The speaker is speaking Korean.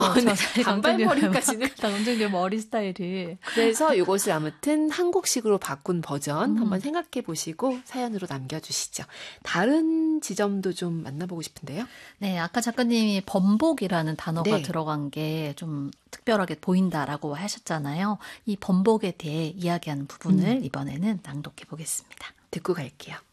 네. 강정규 단발머리까지는. 강정규 머리 스타일이. 그래서 이것을 아무튼 한국식으로 바꾼 버전 한번 생각해 보시고 사연으로 남겨주시죠. 다른 지점도 좀 만나보고 싶은데요. 네, 아까 작가님이 번복이라는 단어가 네. 들어간 게 좀 특별하게 보인다라고 하셨잖아요. 이 번복에 대해 이야기하는 부분을 이번에는 낭독해 보겠습니다. 듣고 갈게요.